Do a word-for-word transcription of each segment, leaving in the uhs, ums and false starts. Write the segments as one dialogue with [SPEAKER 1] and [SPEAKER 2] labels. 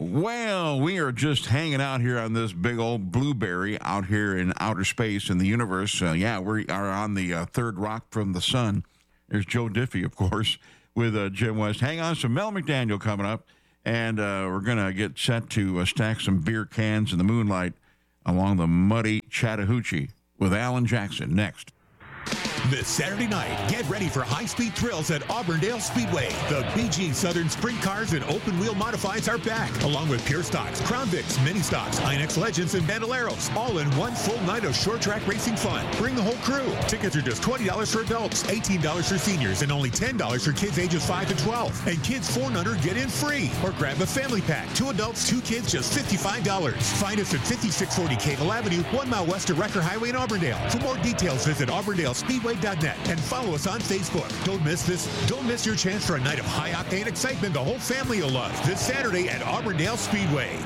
[SPEAKER 1] Well, we are just hanging out here on this big old blueberry out here in outer space in the universe. Uh, yeah, we are on the uh, third rock from the sun. There's Joe Diffie, of course, with uh, Jim West. Hang on, some Mel McDaniel coming up, and uh, we're going to get set to uh, stack some beer cans in the moonlight along the muddy Chattahoochee with Alan Jackson next.
[SPEAKER 2] This Saturday night, get ready for high-speed thrills at Auburndale Speedway. The B G Southern Sprint Cars and open-wheel modifieds are back, along with Pure Stocks, Crown Vics, Mini Stocks, I N X Legends, and Bandoleros, all in one full night of short-track racing fun. Bring the whole crew. Tickets are just twenty dollars for adults, eighteen dollars for seniors, and only ten dollars for kids ages five to twelve. And kids four and under get in free. Or grab a family pack. Two adults, two kids, just fifty-five dollars. Find us at fifty-six forty Cable Avenue, one mile west of Wrecker Highway in Auburndale. For more details, visit auburndale speedway dot net and follow us on Facebook. Don't miss this. Don't miss your chance for a night of high-octane excitement the whole family will love this Saturday at Auburndale Speedway.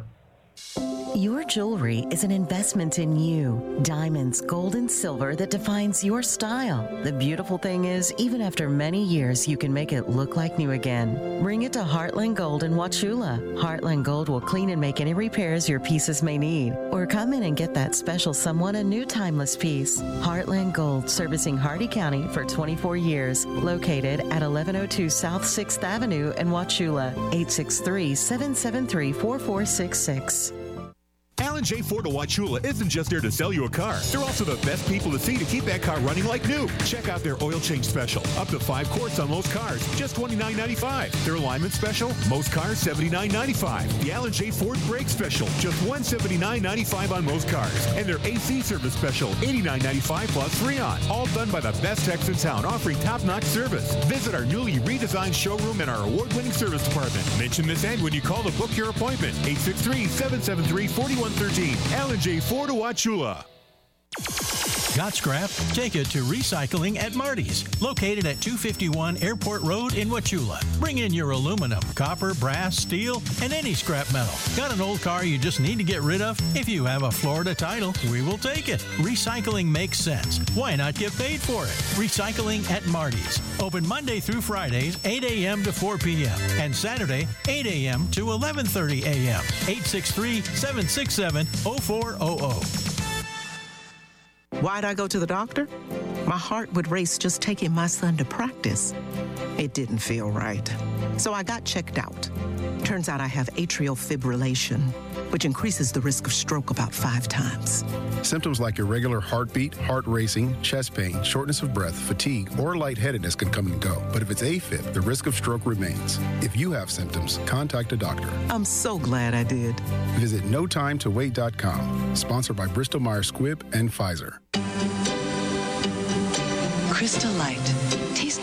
[SPEAKER 3] Your jewelry is an investment in you. Diamonds, gold, and silver that defines your style. The beautiful thing is, even after many years, you can make it look like new again. Bring it to Heartland Gold in Wauchula. Heartland Gold will clean and make any repairs your pieces may need. Or come in and get that special someone a new timeless piece. Heartland Gold, servicing Hardy County for twenty-four years. Located at eleven oh two South sixth Avenue in Wauchula. eight six three, seven seven three, four four six six.
[SPEAKER 2] Alan J. Ford of Wauchula isn't just there to sell you a car. They're also the best people to see to keep that car running like new. Check out their oil change special. Up to five quarts on most cars, just twenty-nine ninety-five. Their alignment special, most cars, seventy-nine ninety-five. The Alan J. Ford brake special, just one hundred seventy-nine ninety-five on most cars. And their A C service special, eighty-nine ninety-five plus Freon. All done by the best techs in town, offering top-notch service. Visit our newly redesigned showroom and our award-winning service department. Mention Miss Ed when you call to book your appointment. eight six three, seven seven three, four one one three. Alan J. Ford of Wauchula.
[SPEAKER 4] Got scrap? Take it to Recycling at Marty's, located at two fifty-one Airport Road in Wauchula. Bring in your aluminum, copper, brass, steel, and any scrap metal. Got an old car you just need to get rid of? If you have a Florida title, we will take it. Recycling makes sense. Why not get paid for it? Recycling at Marty's. Open Monday through Fridays, eight a.m. to four p.m. and Saturday, eight a.m. to eleven thirty a.m. eight six three, seven six seven, oh four hundred.
[SPEAKER 5] Why'd I go to the doctor? My heart would race just taking my son to practice. It didn't feel right. So I got checked out. Turns out I have atrial fibrillation, which increases the risk of stroke about five times.
[SPEAKER 6] Symptoms like irregular heartbeat, heart racing, chest pain, shortness of breath, fatigue, or lightheadedness can come and go. But if it's AFib, the risk of stroke remains. If you have symptoms, contact a doctor.
[SPEAKER 5] I'm so glad I did.
[SPEAKER 6] Visit no time to wait dot com. Sponsored by Bristol Myers Squibb and Pfizer.
[SPEAKER 7] Crystal Light.